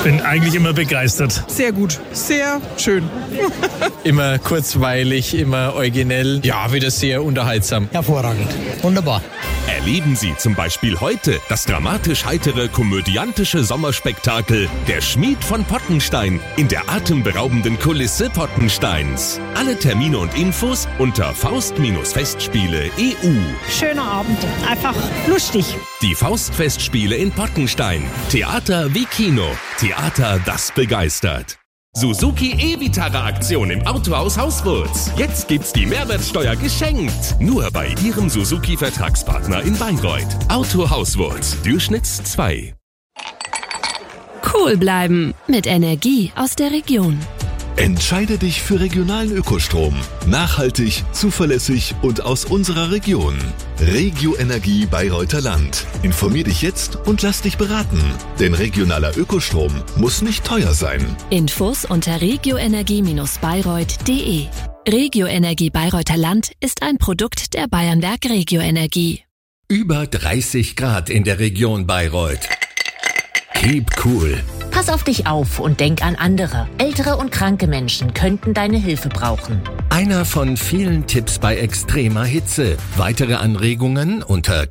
Bin eigentlich immer begeistert. Sehr gut, sehr schön. Immer kurzweilig, immer originell. Ja, wieder sehr unterhaltsam. Hervorragend. Wunderbar. Erleben Sie zum Beispiel heute das dramatisch-heitere, komödiantische Sommerspektakel Der Schmied von Pottenstein in der atemberaubenden Kulisse Pottensteins. Alle Termine und Infos unter Faust-Festspiele.eu. Schöner Abend, einfach lustig. Die Faustfestspiele in Pottenstein. Theater wie Kino. Theater, das begeistert. Suzuki E-Vitara-Aktion im Autohaus Hauswurz. Jetzt gibt's die Mehrwertsteuer geschenkt. Nur bei Ihrem Suzuki-Vertragspartner in Bayreuth. Auto Hauswurz, Durchschnitts 2. Cool bleiben mit Energie aus der Region. Entscheide dich für regionalen Ökostrom. Nachhaltig, zuverlässig und aus unserer Region. Regio Energie Bayreuther Land. Informier dich jetzt und lass dich beraten. Denn regionaler Ökostrom muss nicht teuer sein. Infos unter regioenergie-bayreuth.de. Regio Energie Bayreuther Land ist ein Produkt der Bayernwerk Regio Energie. Über 30 Grad in der Region Bayreuth. Keep cool. Pass auf dich auf und denk an andere. Ältere und kranke Menschen könnten deine Hilfe brauchen. Einer von vielen Tipps bei extremer Hitze. Weitere Anregungen unter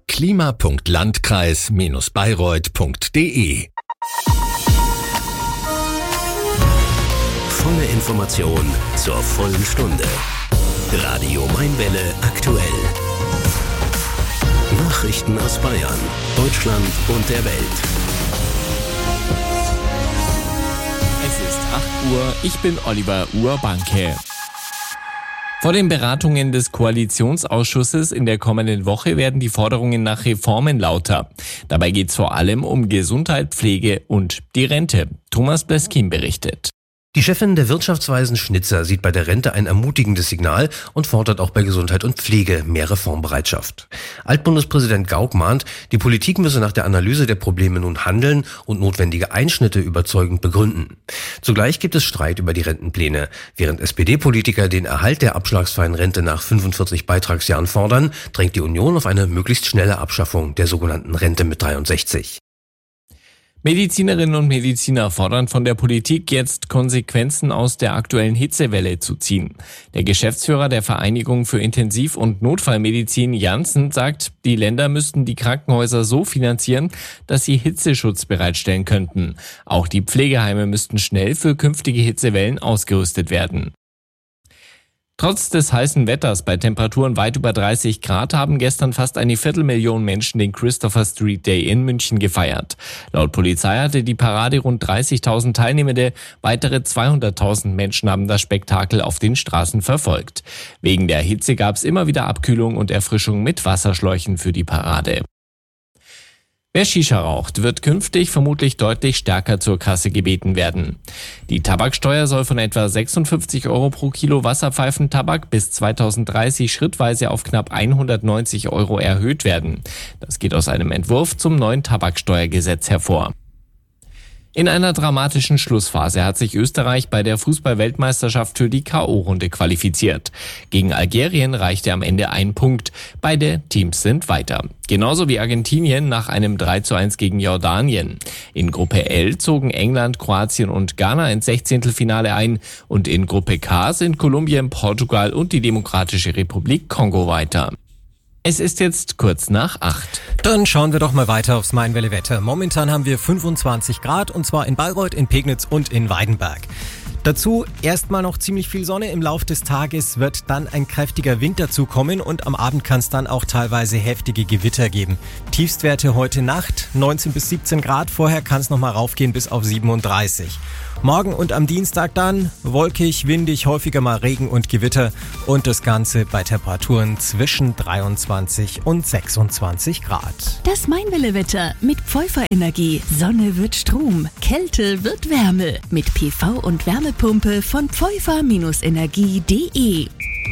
klima.landkreis-bayreuth.de. Volle Information zur vollen Stunde. Radio Mainwelle aktuell. Nachrichten aus Bayern, Deutschland und der Welt. Es ist 8 Uhr, ich bin Oliver Urbanke. Vor den Beratungen des Koalitionsausschusses in der kommenden Woche werden die Forderungen nach Reformen lauter. Dabei geht es vor allem um Gesundheit, Pflege und die Rente. Thomas Bleskin berichtet. Die Chefin der Wirtschaftsweisen Schnitzer sieht bei der Rente ein ermutigendes Signal und fordert auch bei Gesundheit und Pflege mehr Reformbereitschaft. Altbundespräsident Gauck mahnt, die Politik müsse nach der Analyse der Probleme nun handeln und notwendige Einschnitte überzeugend begründen. Zugleich gibt es Streit über die Rentenpläne. Während SPD-Politiker den Erhalt der abschlagsfreien Rente nach 45 Beitragsjahren fordern, drängt die Union auf eine möglichst schnelle Abschaffung der sogenannten Rente mit 63. Medizinerinnen und Mediziner fordern von der Politik jetzt Konsequenzen aus der aktuellen Hitzewelle zu ziehen. Der Geschäftsführer der Vereinigung für Intensiv- und Notfallmedizin Janssen sagt, die Länder müssten die Krankenhäuser so finanzieren, dass sie Hitzeschutz bereitstellen könnten. Auch die Pflegeheime müssten schnell für künftige Hitzewellen ausgerüstet werden. Trotz des heißen Wetters bei Temperaturen weit über 30 Grad haben gestern fast 250.000 Menschen den Christopher Street Day in München gefeiert. Laut Polizei hatte die Parade rund 30.000 Teilnehmende. Weitere 200.000 Menschen haben das Spektakel auf den Straßen verfolgt. Wegen der Hitze gab es immer wieder Abkühlung und Erfrischung mit Wasserschläuchen für die Parade. Wer Shisha raucht, wird künftig vermutlich deutlich stärker zur Kasse gebeten werden. Die Tabaksteuer soll von etwa 56 € pro Kilo Wasserpfeifentabak bis 2030 schrittweise auf knapp 190 € erhöht werden. Das geht aus einem Entwurf zum neuen Tabaksteuergesetz hervor. In einer dramatischen Schlussphase hat sich Österreich bei der Fußball-Weltmeisterschaft für die K.O.-Runde qualifiziert. Gegen Algerien reichte am Ende ein Punkt. Beide Teams sind weiter. Genauso wie Argentinien nach einem 3:1 gegen Jordanien. In Gruppe L zogen England, Kroatien und Ghana ins 16. ein und in Gruppe K sind Kolumbien, Portugal und die Demokratische Republik Kongo weiter. Es ist jetzt kurz nach 8. Dann schauen wir doch mal weiter aufs Mainwelle-Wetter. Momentan haben wir 25 Grad und zwar in Bayreuth, in Pegnitz und in Weidenberg. Dazu erstmal noch ziemlich viel Sonne. Im Lauf des Tages wird dann ein kräftiger Wind dazukommen und am Abend kann es dann auch teilweise heftige Gewitter geben. Tiefstwerte heute Nacht 19 bis 17 Grad. Vorher kann es nochmal raufgehen bis auf 37. Morgen und am Dienstag dann wolkig, windig, häufiger mal Regen und Gewitter und das Ganze bei Temperaturen zwischen 23 und 26 Grad. Das Mainwelle-Wetter mit Pfeuffer Energie. Sonne wird Strom, Kälte wird Wärme. Mit PV und Wärmepumpe von pfeuffer-energie.de.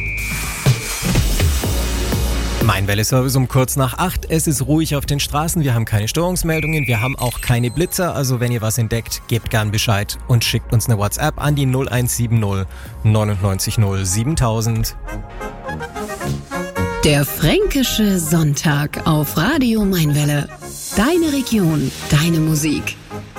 Mainwelle-Service um kurz nach 8. Es ist ruhig auf den Straßen, wir haben keine Störungsmeldungen, wir haben auch keine Blitzer. Also wenn ihr was entdeckt, gebt gern Bescheid und schickt uns eine WhatsApp an die 0170 99 0 7000. Der fränkische Sonntag auf Radio Mainwelle. Deine Region, deine Musik.